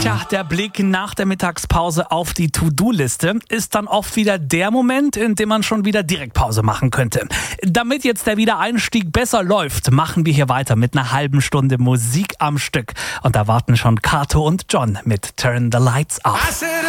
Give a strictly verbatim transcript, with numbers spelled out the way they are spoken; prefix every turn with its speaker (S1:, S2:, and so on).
S1: Tja, der Blick nach der Mittagspause auf die To-Do-Liste ist dann oft wieder der Moment, in dem man schon wieder direkt Pause machen könnte. Damit jetzt der Wiedereinstieg besser läuft, machen wir hier weiter mit einer halben Stunde Musik am Stück. Und da warten schon Kato und John mit Turn the Lights Off.